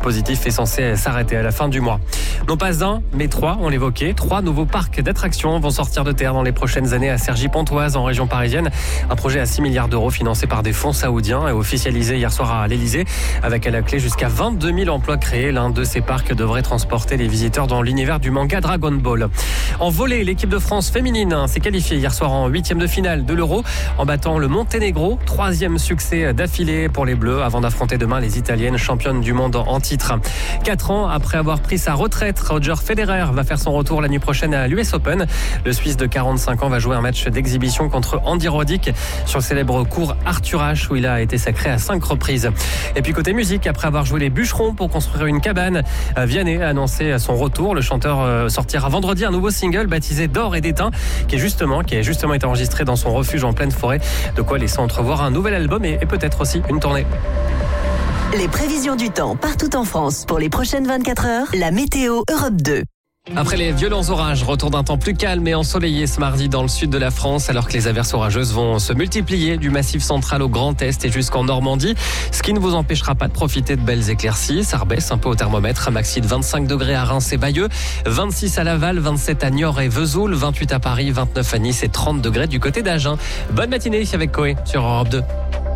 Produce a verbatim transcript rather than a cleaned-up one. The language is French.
dispositif est censé s'arrêter à la fin du mois. Non pas un, mais trois, on l'évoquait. Trois nouveaux parcs d'attractions vont sortir de terre dans les prochaines années à Cergy-Pontoise, en région parisienne. Un projet à six milliards d'euros financé par des fonds saoudiens et officialisé hier soir à l'Elysée. Avec à la clé jusqu'à vingt-deux mille emplois créés. L'un de ces parcs devrait transporter les visiteurs dans l'univers du manga Dragon Ball. En volley, l'équipe de France féminine s'est qualifiée hier soir en huitième de finale de l'Euro en battant le Monténégro. Troisième succès d'affilée pour les Bleus avant d'affronter demain les Italiennes championnes du monde en titre. Quatre ans après avoir pris sa retraite, Roger Federer va faire son retour la nuit prochaine à l'U S Open. Le Suisse de quarante-cinq ans va jouer un match d'exhibition contre Andy Roddick sur le célèbre cours Arthur Ashe où il a été sacré à cinq reprises. Et puis côté musique, après avoir joué les bûcherons pour construire une cabane, Vianney a annoncé son retour. Le chanteur sortira vendredi un nouveau single baptisé D'or et d'étain qui est justement qui a justement été enregistré dans son refuge en pleine forêt. De quoi laisser entrevoir un nouvel album et, et peut-être aussi une tournée. Les prévisions du temps partout en France pour les prochaines vingt-quatre heures, la météo Europe deux. Après les violents orages, retour d'un temps plus calme et ensoleillé ce mardi dans le sud de la France, alors que les averses orageuses vont se multiplier du Massif central au Grand Est et jusqu'en Normandie, ce qui ne vous empêchera pas de profiter de belles éclaircies. Ça rebaisse un peu au thermomètre, maxi de vingt-cinq degrés à Reims et Bayeux, vingt-six à Laval, vingt-sept à Niort et Vesoul, vingt-huit à Paris, vingt-neuf à Nice et trente degrés du côté d'Agen. Bonne matinée avec Coé sur Europe deux.